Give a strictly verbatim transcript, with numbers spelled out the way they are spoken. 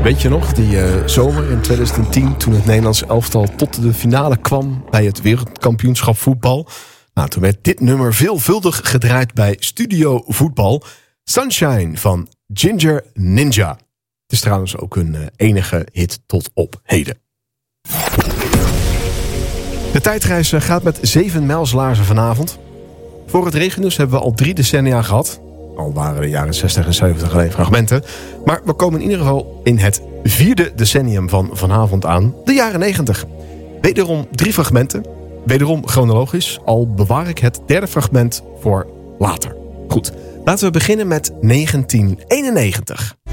Weet je nog, die uh, zomer in twintig tien... toen het Nederlands elftal tot de finale kwam... bij het wereldkampioenschap voetbal? Nou, toen werd dit nummer veelvuldig gedraaid bij Studio Voetbal. Sunshine van Ginger Ninja. Het is trouwens ook een uh, enige hit tot op heden. De tijdreis gaat met zeven mijlslaarzen vanavond. Voor het regennieuws hebben we al drie decennia gehad. Al waren de jaren zestig en zeventig alleen fragmenten. Maar we komen in ieder geval in het vierde decennium van vanavond aan. De jaren negentig. Wederom drie fragmenten. Wederom chronologisch. Al bewaar ik het derde fragment voor later. Goed, laten we beginnen met negentien eenennegentig.